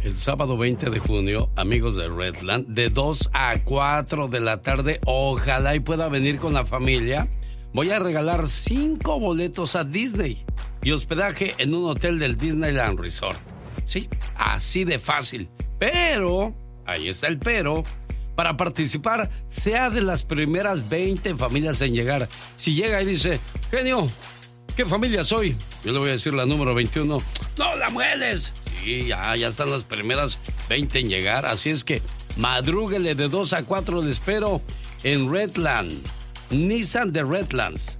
El sábado 20 de junio, amigos de Redland, de 2 a 4 de la tarde, ojalá y pueda venir con la familia. Voy a regalar 5 boletos a Disney y hospedaje en un hotel del Disneyland Resort. Sí, así de fácil. Pero, ahí está el pero, para participar, sea de las primeras 20 familias en llegar. Si llega y dice, genio, ¿qué familia soy? Yo le voy a decir la número 21. ¡No la mueles! Sí, ya están las primeras 20 en llegar. Así es que madrúguele de 2 a 4, le espero en Redland. Nissan de Redlands,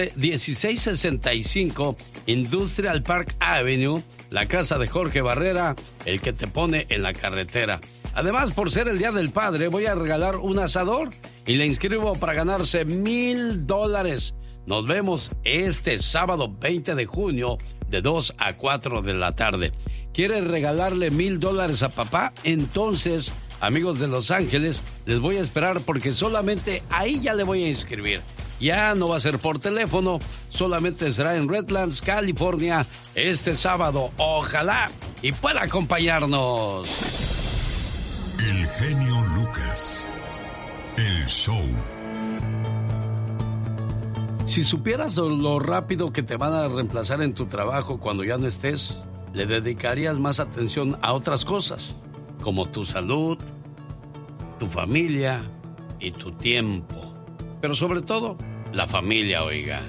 1665 Industrial Park Avenue, la casa de Jorge Barrera, el que te pone en la carretera. Además, por ser el Día del Padre, voy a regalar un asador y le inscribo para ganarse $1,000. Nos vemos este sábado 20 de junio de 2 a 4 de la tarde. ¿Quieres regalarle $1,000 a papá? Entonces, amigos de Los Ángeles, les voy a esperar porque solamente ahí ya le voy a inscribir. Ya no va a ser por teléfono, solamente será en Redlands, California, este sábado. Ojalá y pueda acompañarnos. El genio Lucas, el show. Si supieras lo rápido que te van a reemplazar en tu trabajo cuando ya no estés, le dedicarías más atención a otras cosas, como tu salud, tu familia y tu tiempo. Pero sobre todo, la familia, oiga.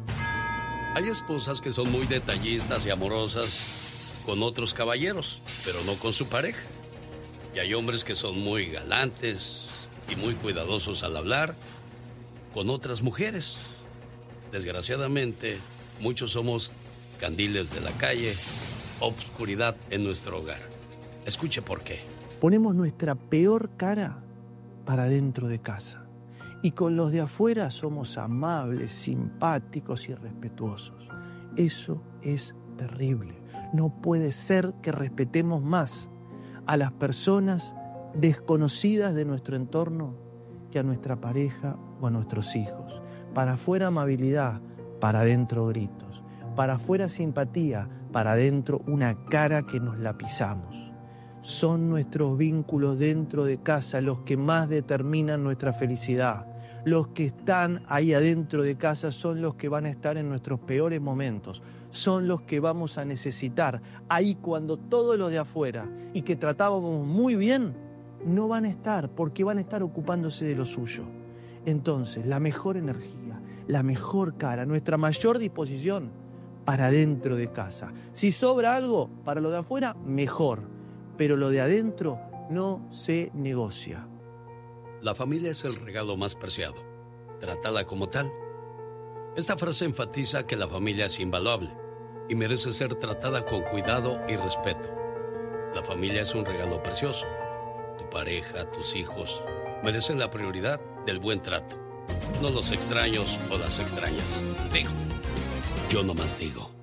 Hay esposas que son muy detallistas y amorosas con otros caballeros, pero no con su pareja. Y hay hombres que son muy galantes y muy cuidadosos al hablar con otras mujeres. Desgraciadamente, muchos somos candiles de la calle, obscuridad en nuestro hogar. Escuche por qué. Ponemos nuestra peor cara para dentro de casa. Y con los de afuera somos amables, simpáticos y respetuosos. Eso es terrible. No puede ser que respetemos más a las personas desconocidas de nuestro entorno que a nuestra pareja o a nuestros hijos. Para afuera amabilidad, para adentro gritos. Para afuera simpatía, para adentro una cara que nos la pisamos. Son nuestros vínculos dentro de casa los que más determinan nuestra felicidad. Los que están ahí adentro de casa son los que van a estar en nuestros peores momentos. Son los que vamos a necesitar ahí cuando todos los de afuera y que tratábamos muy bien no van a estar porque van a estar ocupándose de lo suyo. Entonces, la mejor energía, la mejor cara, nuestra mayor disposición para dentro de casa. Si sobra algo para lo de afuera, mejor. Pero lo de adentro no se negocia. La familia es el regalo más preciado. Trátala como tal. Esta frase enfatiza que la familia es invaluable y merece ser tratada con cuidado y respeto. La familia es un regalo precioso. Tu pareja, tus hijos, merecen la prioridad del buen trato. No los extraños o las extrañas. Digo, yo nomás digo.